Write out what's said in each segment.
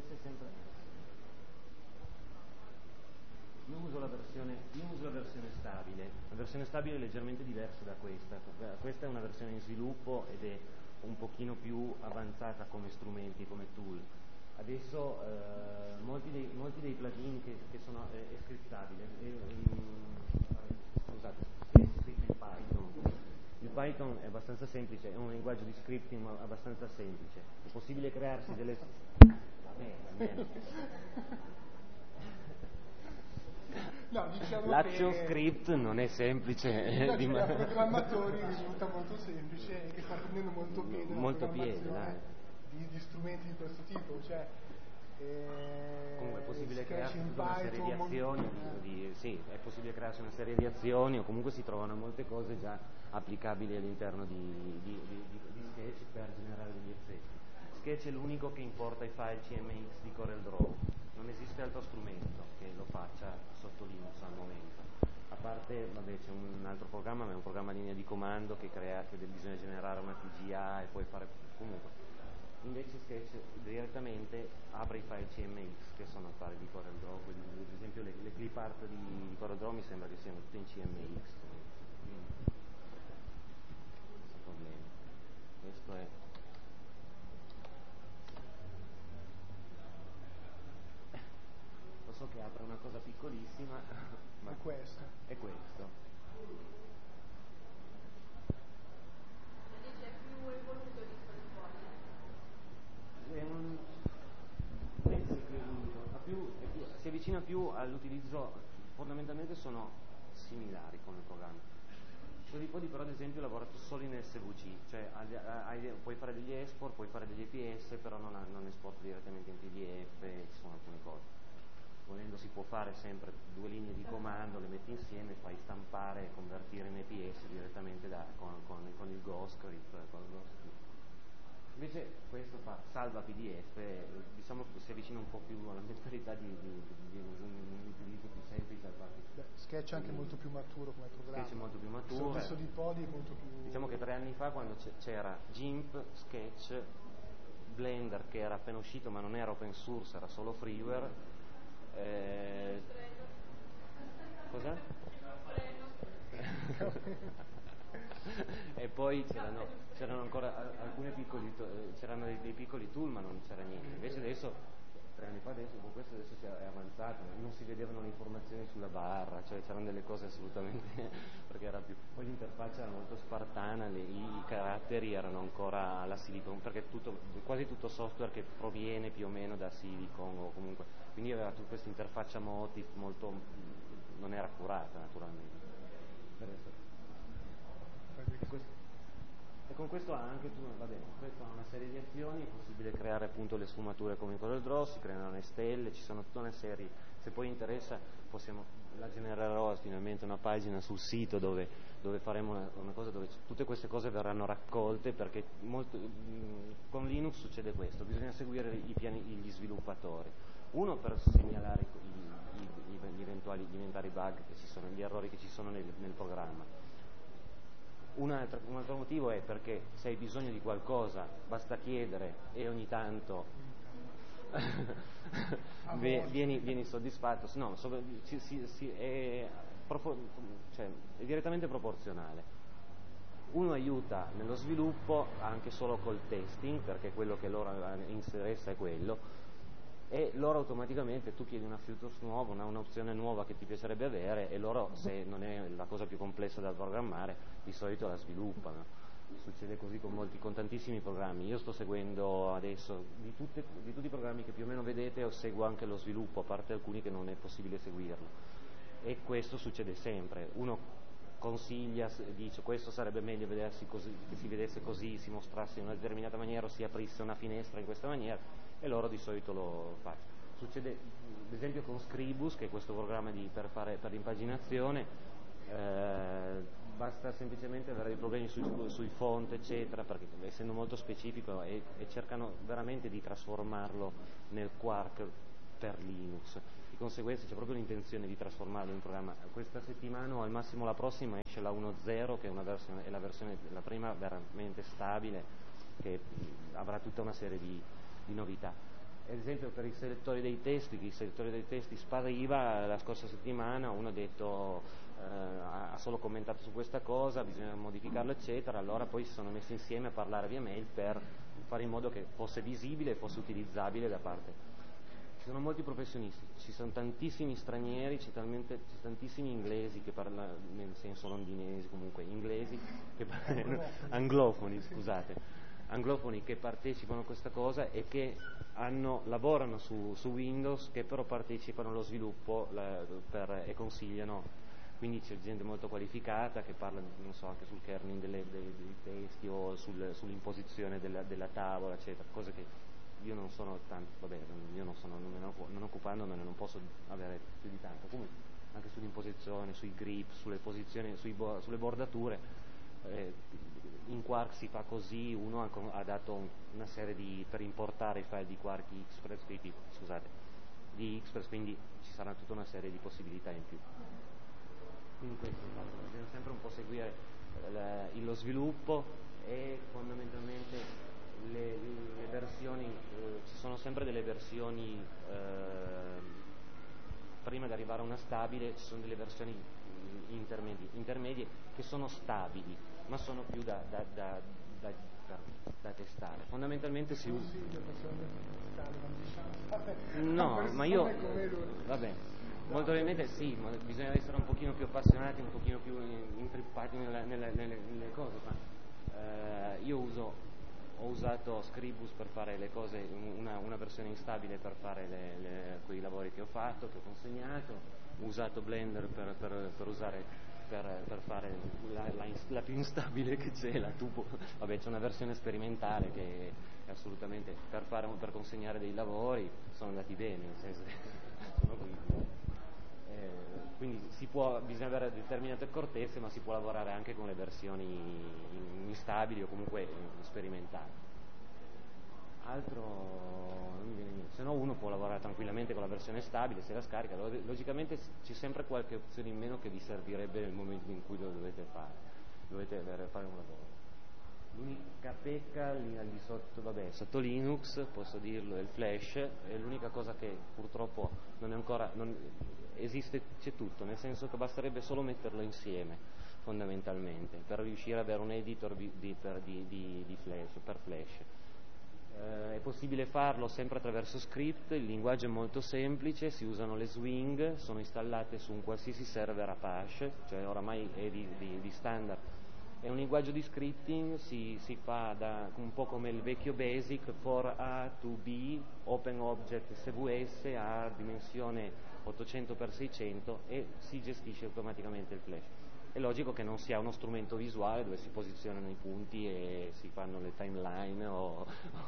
questa è sempre... Io uso la versione stabile. La versione stabile è leggermente diversa da questa. Questa è una versione in sviluppo ed è un pochino più avanzata come strumenti, come tool. Adesso molti dei plugin che sono è scriptabile. Scusate, è scritto in Python. Il Python è abbastanza semplice, è un linguaggio di scripting abbastanza semplice. È possibile crearsi delle... No, diciamo L'action che script non è semplice. ai programmatori risulta molto semplice e che sta prendendo molto piede la dai. Di strumenti di questo tipo, cioè comunque è possibile crearsi in tutta una serie di azioni sì, è possibile crearsi una serie di azioni, o comunque si trovano molte cose già applicabili all'interno di Sketch per generare degli effetti. Sketch è l'unico che importa i file CMX di CorelDRAW, non esiste altro strumento che lo faccia sotto Linux al momento. A parte, vabbè, c'è un altro programma, ma è un programma a linea di comando che bisogna generare una TGA e poi fare comunque. Invece Sketch direttamente apre i file CMX che sono file di CorelDRAW, ad esempio le clip art di CorelDRAW mi sembra che siano tutte in CMX, senza problemi. Questo è lo so che apre una cosa piccolissima, ma è questo. È questo. È più evoluto rispetto a Penso che si avvicina più all'utilizzo, fondamentalmente sono similari come programmi. Sodipodi però ad esempio ho lavorato solo in SVG, cioè puoi fare degli export, puoi fare degli EPS, però non esporta direttamente in PDF, ci sono alcune cose. Volendo si può fare sempre 2 linee di comando, le metti insieme, fai stampare e convertire in EPS direttamente con il GoScript. Invece questo fa salva PDF, diciamo che si avvicina un po' più alla mentalità di un utilizzo più semplice al parte. Sketch è anche molto più maturo come programma. Sketch è molto più maturo. Sodipodi è molto più... Diciamo che 3 anni fa, quando c'era GIMP, Sketch, Blender che era appena uscito ma non era open source, era solo freeware. Cos'è? E poi c'erano ancora alcune c'erano dei piccoli tool ma non c'era niente. Invece adesso 3 anni fa con questo adesso è avanzato, non si vedevano le informazioni sulla barra, cioè c'erano delle cose assolutamente perché era più, poi l'interfaccia era molto spartana, i caratteri erano ancora alla Silicon, perché quasi tutto software che proviene più o meno da Silicon o comunque, quindi aveva tutta questa interfaccia Motif molto, non era curata naturalmente. E con questo ha anche questo ha una serie di azioni, è possibile creare appunto le sfumature come in CorelDRAW, si creano le stelle, ci sono tutta una serie, se poi interessa la genererò finalmente una pagina sul sito dove faremo una cosa dove tutte queste cose verranno raccolte, perché con Linux succede questo, bisogna seguire gli sviluppatori, uno per segnalare gli eventuali bug che ci sono, gli errori che ci sono nel programma. Un altro motivo è perché se hai bisogno di qualcosa basta chiedere e ogni tanto vieni soddisfatto, no, è direttamente proporzionale. Uno aiuta nello sviluppo anche solo col testing, perché quello che loro interessa è quello, e loro automaticamente tu chiedi una feature nuova, un'opzione nuova che ti piacerebbe avere, e loro, se non è la cosa più complessa da programmare, di solito la sviluppano. Succede così con tantissimi programmi. Io sto seguendo adesso di tutti i programmi che più o meno vedete, seguo anche lo sviluppo, a parte alcuni che non è possibile seguirlo, e questo succede sempre. Uno consiglia, dice questo sarebbe meglio vedersi così, che si vedesse così, si mostrasse in una determinata maniera o si aprisse una finestra in questa maniera, e loro di solito lo fanno. Succede ad esempio con Scribus, che è questo programma per l'impaginazione, basta semplicemente avere dei problemi sui font eccetera, perché essendo molto specifico e cercano veramente di trasformarlo nel Quark per Linux, di conseguenza c'è proprio l'intenzione di trasformarlo in un programma. Questa settimana o al massimo la prossima esce la 1.0, che è la versione, la prima veramente stabile, che avrà tutta una serie di novità. ad esempio per i selettori dei testi, che i selettori dei testi spariva la scorsa settimana, uno ha detto ha solo commentato su questa cosa, bisogna modificarlo eccetera, allora poi si sono messi insieme a parlare via mail per fare in modo che fosse visibile e fosse utilizzabile da parte. Ci sono molti professionisti, ci sono tantissimi stranieri, ci tantissimi inglesi che parlano, nel senso londinesi comunque, inglesi, anglofoni, scusate, anglofoni che partecipano a questa cosa e che lavorano su Windows, che però partecipano allo sviluppo e consigliano. Quindi c'è gente molto qualificata che parla, non so, anche sul kernel dei testi o sull'imposizione della tavola, eccetera, cose che io non sono tanto, vabbè, non occupandomene non posso avere più di tanto. Comunque anche sull'imposizione, sui grip, sulle posizioni, sulle bordature, in Quark si fa così, uno ha dato una serie per importare i file di Quark Express, di Express, quindi ci sarà tutta una serie di possibilità in più. Quindi questo bisogna sempre un po' seguire lo sviluppo e fondamentalmente le versioni, ci sono sempre delle versioni, prima di arrivare a una stabile ci sono delle versioni intermedie che sono stabili, ma sono più da testare. Fondamentalmente si usa. No, ma io, vabbè, molto probabilmente sì, ma bisogna essere un pochino più appassionati, un pochino più intrippati nelle cose. Io ho usato Scribus per fare le cose, una versione instabile per fare quei lavori che ho fatto, che ho consegnato, ho usato Blender per fare la più instabile che c'è, la Tubo. Vabbè, c'è una versione sperimentale che è assolutamente per consegnare dei lavori sono andati bene, nel senso che sono quindi bisogna avere determinate accortezze, ma si può lavorare anche con le versioni instabili o comunque sperimentali. Altro non viene niente. Se no uno può lavorare tranquillamente con la versione stabile, se la scarica, logicamente c'è sempre qualche opzione in meno che vi servirebbe nel momento in cui lo dovete fare un lavoro. L'unica pecca lì al di sotto, vabbè, sotto Linux, posso dirlo, è il flash, è l'unica cosa che purtroppo esiste, c'è tutto, nel senso che basterebbe solo metterlo insieme, fondamentalmente, per riuscire ad avere un editor di flash, per flash. È possibile farlo sempre attraverso script, il linguaggio è molto semplice, si usano le swing, sono installate su un qualsiasi server Apache, cioè oramai è di standard. È un linguaggio di scripting, si fa un po' come il vecchio BASIC, for A to B, Open Object SVS a dimensione 800x600 e si gestisce automaticamente il flash. È logico che non sia uno strumento visuale dove si posizionano i punti e si fanno le timeline o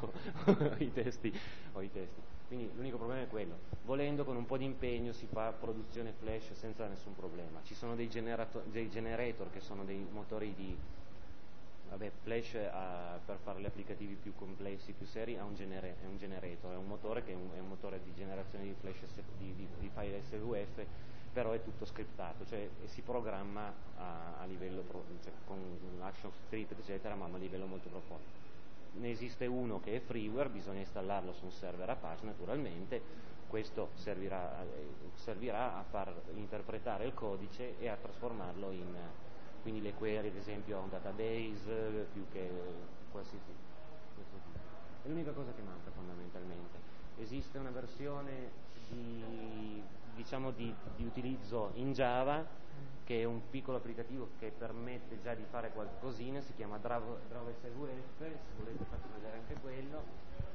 i testi. Quindi l'unico problema è quello. Volendo, con un po' di impegno si fa produzione flash senza nessun problema. Ci sono dei generator che sono dei motori di flash per fare gli applicativi più complessi, più seri, è un generator, è un motore che è un motore di generazione di flash di file SVF, però è tutto scriptato, cioè si programma a livello, cioè con action script eccetera, ma a livello molto profondo. Ne esiste uno che è freeware, bisogna installarlo su un server Apache naturalmente, questo servirà a far interpretare il codice e a trasformarlo in, quindi le query ad esempio a un database più che qualsiasi questo tipo. È l'unica cosa che manca fondamentalmente. Esiste una versione di utilizzo in Java che è un piccolo applicativo che permette già di fare qualcosina, si chiama Draw SVF, se volete faccio vedere anche quello.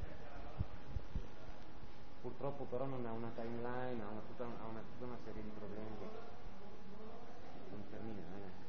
Purtroppo però non ha una timeline, ha tutta una serie di problemi che un terminale.